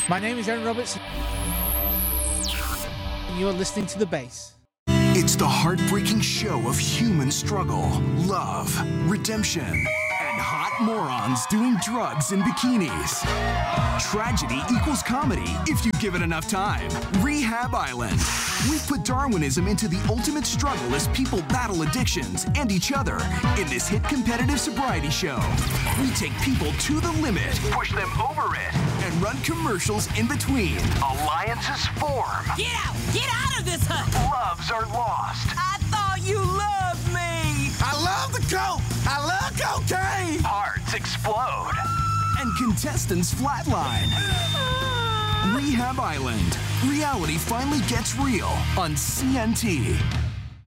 My name is Aaron Roberts. You're listening to The Base. It's the heartbreaking show of human struggle, love, redemption, and hot morons doing drugs in bikinis. Tragedy equals comedy if you give it enough time. Rehab Island. We've put Darwinism into the ultimate struggle as people battle addictions and each other in this hit competitive sobriety show. We take people to the limit, push them over it, and run commercials in between. Alliances form. Get out! Get out of this hut! Loves are lost. I thought you loved me! I love the coke! I love cocaine! Hearts explode. And contestants flatline. Rehab Island. Reality finally gets real on CNT.